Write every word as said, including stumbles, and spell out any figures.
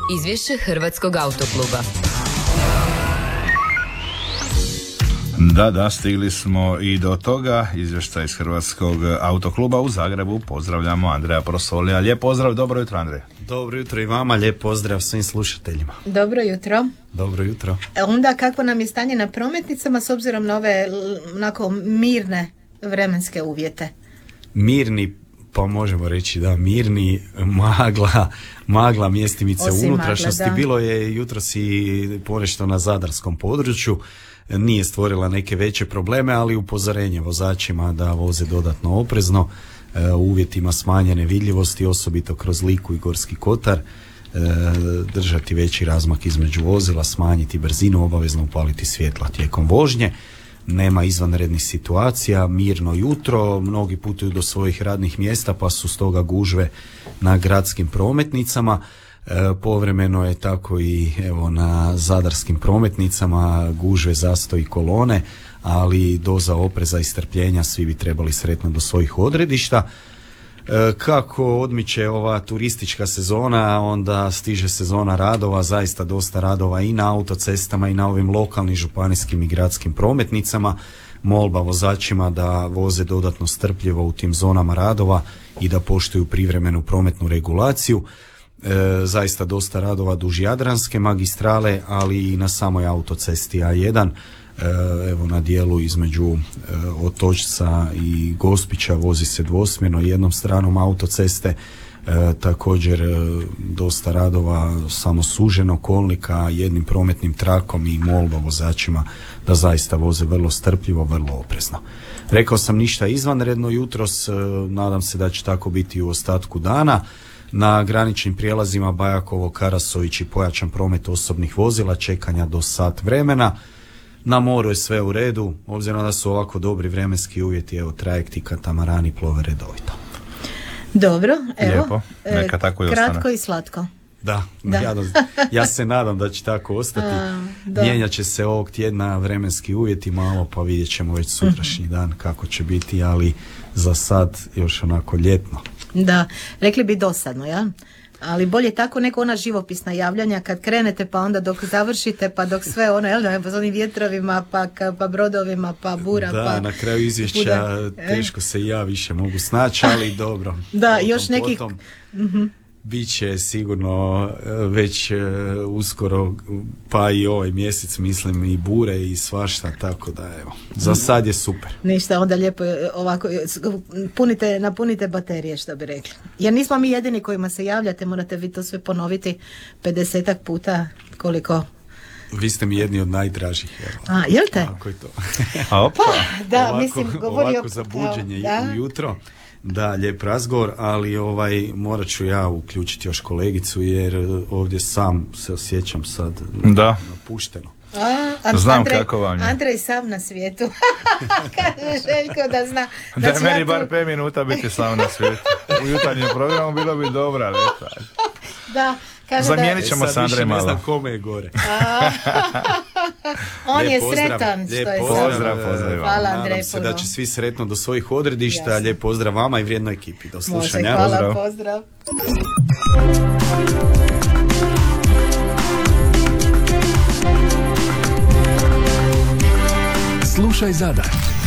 Izvješće Hrvatskog autokluba. Da, da, stigli smo i do toga. Izvještaj iz Hrvatskog autokluba u Zagrebu. Pozdravljamo Andreja Prosolija. Lijep pozdrav, dobro jutro Andrej. Dobro jutro i vama, lijep pozdrav svim slušateljima. Dobro jutro. Dobro jutro. E onda kako nam je stanje na prometnicama s obzirom na ove onako mirne vremenske uvjete? Mirni, pa možemo reći da mirni, magla, magla mjestimice u unutrašnjosti. Magla, bilo je jutros i ponešto na zadarskom području. Nije stvorila neke veće probleme, ali upozorenje vozačima da voze dodatno oprezno u uvjetima smanjene vidljivosti, osobito kroz Liku i Gorski kotar, držati veći razmak između vozila, smanjiti brzinu, obavezno upaliti svjetla tijekom vožnje. Nema izvanrednih situacija, mirno jutro, mnogi putuju do svojih radnih mjesta pa su stoga gužve na gradskim prometnicama. E, povremeno je tako i evo na zadarskim prometnicama gužve, zastoj i kolone, ali doza opreza i strpljenja, svi bi trebali sretno do svojih odredišta. E, kako odmiče ova turistička sezona, onda stiže sezona radova, zaista dosta radova i na autocestama i na ovim lokalnim, županijskim i gradskim prometnicama. Molba vozačima da voze dodatno strpljivo u tim zonama radova i da poštuju privremenu prometnu regulaciju. E, zaista dosta radova duž Jadranske magistrale, ali i na samoj autocesti A jedan. E, evo na dijelu između e, Otočca i Gospića vozi se dvosmjerno jednom stranom autoceste. E, također e, dosta radova samo suženog kolnika jednim prometnim trakom i molba vozačima da zaista voze vrlo strpljivo, vrlo oprezno. Rekao sam ništa izvanredno jutros, e, nadam se da će tako biti i u ostatku dana. Na graničnim prijelazima Bajakovo, Karasović i pojačan promet osobnih vozila, čekanja do sat vremena. Na moru je sve u redu, obzirom da su ovako dobri vremenski uvjeti, evo trajekti, katamarani plove redovito. Dobro, evo. Lijepo, neka tako i ostane. Kratko i slatko. Da, da. Ja, ja se nadam da će tako ostati. A, mijenjat će se ovog tjedna vremenski uvjeti malo, pa vidjet ćemo već sutrašnji uh-huh. dan kako će biti, ali za sad još onako ljetno. Da, rekli bi dosadno, ja? Ali bolje tako neko ona živopisna javljanja kad krenete pa onda dok završite pa dok sve ono, jel da, s onim vjetrovima pa, pa brodovima pa bura. Da, pa, na kraju izvješća bude, teško se i ja više mogu snaći, ali dobro. Da, potom, još nekih... Potom, uh-huh. Biće sigurno već uskoro, pa i ovaj mjesec mislim i bure i svašta, tako da evo, za sad je super. Ništa, onda lijepo ovako, punite, napunite baterije što bi rekli. Jer nismo mi jedini kojima se javljate, morate vi to sve ponoviti pedesetak puta koliko... Vi ste mi jedni od najdražih. Evo. A, jel te? Tako je to. A opa. Da, ovako, mislim, govori ovako za buđenje ujutro. Da, lijep razgovor, ali ovaj morat ću ja uključiti još kolegicu jer ovdje sam se osjećam sad da. napušteno. A, a, Znam Andrej, kako vam je. Andrej sam na svijetu. Kaže Željko da zna. Da, da je meni ja bar pet minuta biti sam na svijetu. U jutarnjem programu bilo bi dobro, ali da. Zamijenit ćemo s Andrej malo. Ne znam kome je gore. On lijep je pozdrav, sretan što je pozdrav, pozdrav. Hvala Andrej. Nadam se da će svi sretno do svojih odredišta. Jasne. Lijep pozdrav vama i vrijednoj ekipi. Do slušanja. Može, hvala, pozdrav. pozdrav. Slušaj Zadar.